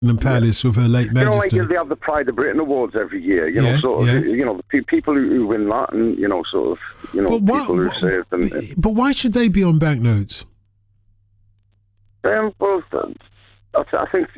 Palace with Her late Majesty. Like they have the Pride of Britain Awards every year. You know, the people who win that, and people who serve them. But why should they be on banknotes? Well, I think